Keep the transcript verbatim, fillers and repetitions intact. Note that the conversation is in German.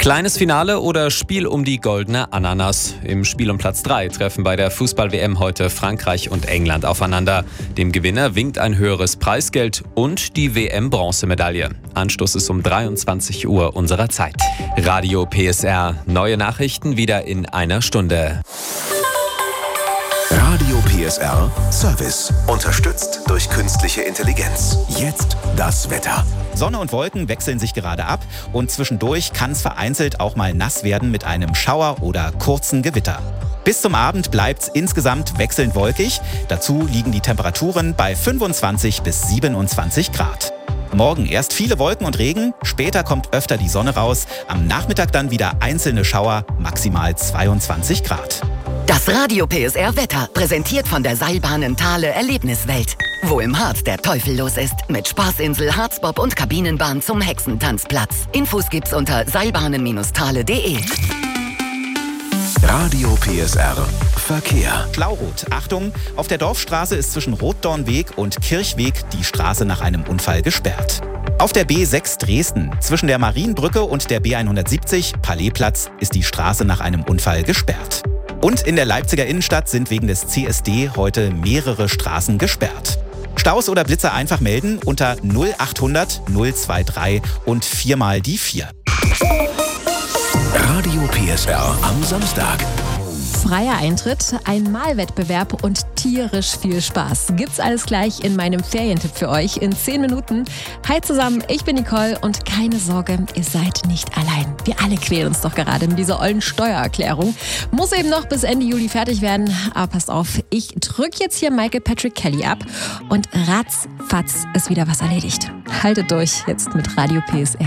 Kleines Finale oder Spiel um die goldene Ananas? Im Spiel um Platz drei treffen bei der Fußball-W M heute Frankreich und England aufeinander. Dem Gewinner winkt ein höheres Preisgeld und die W M-Bronzemedaille. Anstoß ist um dreiundzwanzig Uhr unserer Zeit. Radio P S R. Neue Nachrichten wieder in einer Stunde. Radio P S R Service. Unterstützt durch künstliche Intelligenz. Jetzt das Wetter. Sonne und Wolken wechseln sich gerade ab und zwischendurch kann es vereinzelt auch mal nass werden mit einem Schauer oder kurzen Gewitter. Bis zum Abend bleibt es insgesamt wechselnd wolkig. Dazu liegen die Temperaturen bei fünfundzwanzig bis siebenundzwanzig Grad. Morgen erst viele Wolken und Regen, später kommt öfter die Sonne raus. Am Nachmittag dann wieder einzelne Schauer, maximal zweiundzwanzig Grad. Das Radio P S R Wetter, präsentiert von der Seilbahnen Thale Erlebniswelt. Wo im Harz der Teufel los ist, mit Spaßinsel, Harzbob und Kabinenbahn zum Hexentanzplatz. Infos gibt's unter seilbahnen Thale punkt de. Radio P S R Verkehr. Schlauroth, Achtung, auf der Dorfstraße ist zwischen Rotdornweg und Kirchweg die Straße nach einem Unfall gesperrt. Auf der B sechs Dresden, zwischen der Marienbrücke und der B hundertsiebzig, Palaisplatz, ist die Straße nach einem Unfall gesperrt. Und in der Leipziger Innenstadt sind wegen des C S D heute mehrere Straßen gesperrt. Staus oder Blitzer einfach melden unter null achthundert null dreiundzwanzig und viermal die vier. Radio P S R am Samstag. Freier Eintritt, ein Malwettbewerb und tierisch viel Spaß. Gibt's alles gleich in meinem Ferientipp für euch in zehn Minuten. Hi zusammen, ich bin Nicole und keine Sorge, ihr seid nicht allein. Wir alle quälen uns doch gerade mit dieser ollen Steuererklärung. Muss eben noch bis Ende Juli fertig werden. Aber passt auf, ich drücke jetzt hier Michael Patrick Kelly ab und ratzfatz ist wieder was erledigt. Haltet durch jetzt mit Radio P S R.